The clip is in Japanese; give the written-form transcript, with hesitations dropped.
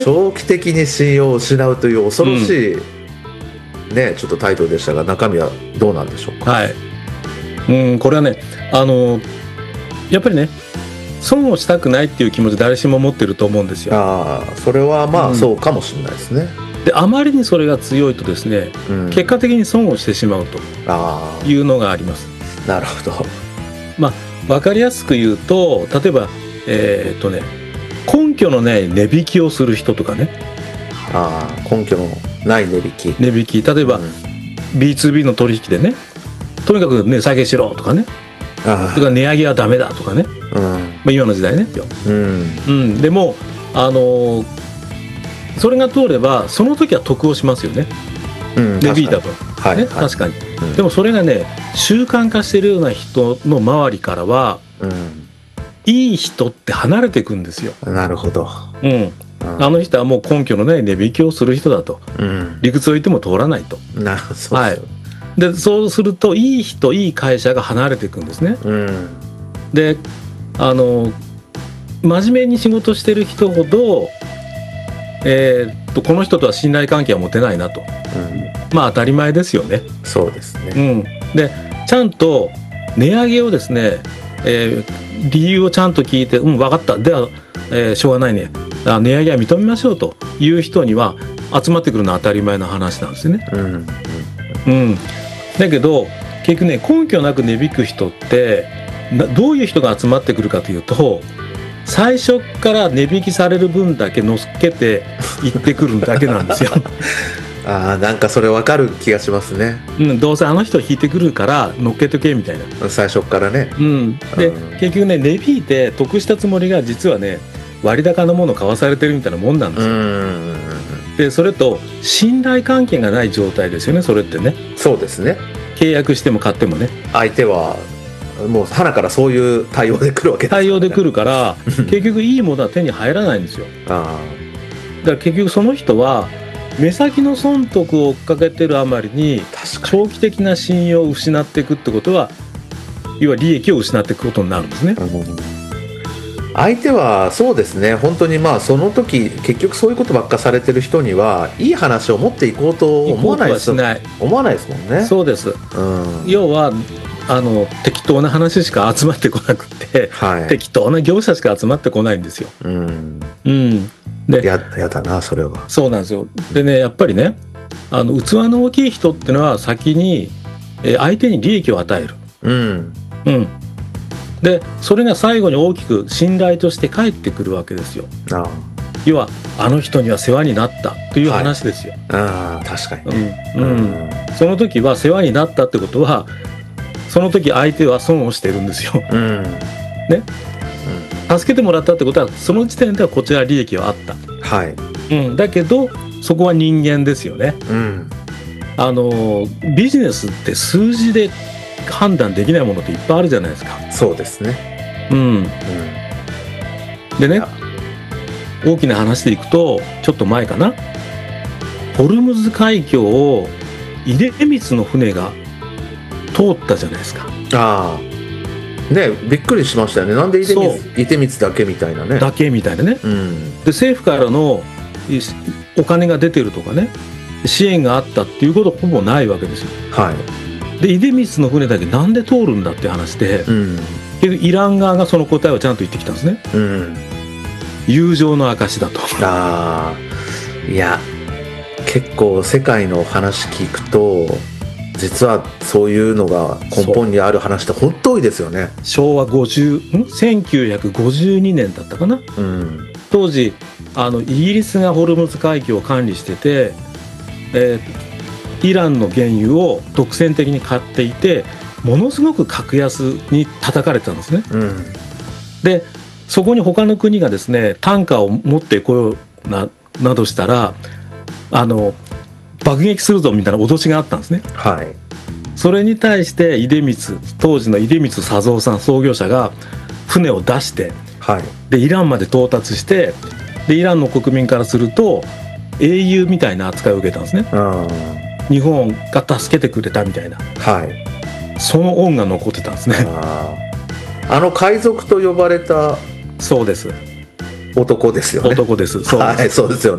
長期的に信用を失うという恐ろしい、ね、ちょっとタイトルでしたが、中身はどうなんでしょうか。 はい、これはね、やっぱりね、損をしたくないっていう気持ち誰しも持ってると思うんですよ。 それはまあそうかもしれないですね。 であまりにそれが強いとですね、結果的に損をしてしまうというのがあります。 なるほど。 分かりやすく言うと、例えば根拠のない値引きをする人とかね。 根拠のない値引き。 例えば、B2B の取引でね、とにかく値下げしろとかね、それから値上げはダメだとかね、今の時代ね、でもそれが通ればその時は得をしますよね、値引いた分、確かに、でもそれがね、習慣化してるような人の周りからは、いい人って離れていくんですよ。 なるほど。 あの人はもう根拠のない値引きをする人だと、理屈を言っても通らないと。 なるほど。 でそうするといい人、いい会社が離れていくんですね。で真面目に仕事してる人ほど、この人とは信頼関係は持てないなと、当たり前ですよね。 そうですね。 でちゃんと値上げをですね、理由をちゃんと聞いて、分かった、では、しょうがないね、値上げは認めましょうという人には集まってくるのは当たり前の話なんですよね。だけど結局ね、根拠なく値引く人ってどういう人が集まってくるかというと、最初から値引きされる分だけ乗っけて行ってくるだけなんですよ。 なんかそれ分かる気がしますね。 どうせあの人引いてくるから乗っけとけみたいな、 最初からね。 で結局ね、値引いて得したつもりが実はね、割高のものを買わされてるみたいなもんなんですよ。でそれと信頼関係がない状態ですよね、それってね。 そうですね。 契約しても買ってもね、 相手はもう鼻からそういう対応で来るわけですからね。 対応で来るから結局いいものは手に入らないんですよ。だから結局その人は目先の損得を追っかけてるあまりに長期的な信用を失っていくってことは、要は利益を失っていくことになるんですね。 相手はそうですね、本当にその時結局そういうことばっかされてる人にはいい話を持っていこうと思わないですもんね。 そうです、要は適当な話しか集まってこなくて、適当な業者しか集まってこないんですよ。でやだな、それは。 そうなんですよ。でね、やっぱりね、器の大きい人っていうのは先に相手に利益を与える。でそれが最後に大きく信頼として返ってくるわけですよ。要はあの人には世話になったという話ですよ。 確かに、 その時は世話になったってことは、その時相手は損をしてるんですよ。ね、助けてもらったってことはその時点ではこちら利益はあった。だけどそこは人間ですよね。ビジネスって数字で判断できないものっていっぱいあるじゃないですか。 そうですね。 でね、大きな話でいくと、ちょっと前かな、ホルムズ海峡を出光の船が通ったじゃないですか。 ね、びっくりしましたよね。なんで出光だけみたいなね。 だけみたいなね。で政府からのお金が出てるとかね、支援があったっていうことほぼないわけですよ。で出光の船だけなんで通るんだって話で、結局イラン側がその答えをちゃんと言ってきたんですね。友情の証だと。 いや結構世界の話聞くと、実はそういうのが根本にある話って本当多いですよね。 1952年だったかな、当時イギリスがホルムズ海峡を管理してて、イランの原油を独占的に買っていて、ものすごく格安に叩かれてたんですね。でそこに他の国がですね、単価を持ってこようなどしたら爆撃するぞみたいな脅しがあったんですね。それに対して当時の出光佐三さん、創業者が船を出して、でイランまで到達して、でイランの国民からすると英雄みたいな扱いを受けたんですね。日本が助けてくれたみたいな、その恩が残ってたんですね。 海賊と呼ばれた。 そうです。 男ですよね。 男です。そうです、 はい、そうですよ